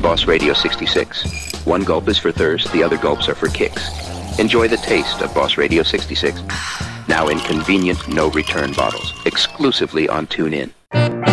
Boss Radio 66. One gulp is for thirst, the other gulps are for kicks. Enjoy the taste of Boss Radio 66. Now in convenient, no-return bottles. Exclusively on TuneIn.